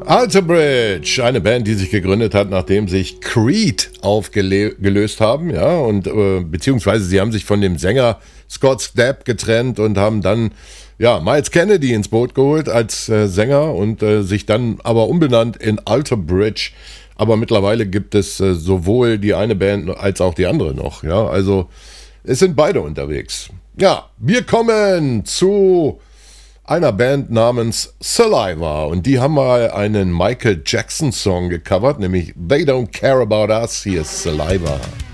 Alter Bridge, eine Band, die sich gegründet hat, nachdem sich Creed aufgelöst haben, ja, und beziehungsweise sie haben sich von dem Sänger Scott Stapp getrennt und haben dann ja Miles Kennedy ins Boot geholt als Sänger und sich dann aber umbenannt in Alter Bridge. Aber mittlerweile gibt es sowohl die eine Band als auch die andere noch, ja, also es sind beide unterwegs. Ja, wir kommen zu einer Band namens Saliva und die haben mal einen Michael Jackson Song gecovert, nämlich They Don't Care About Us. Hier ist Saliva.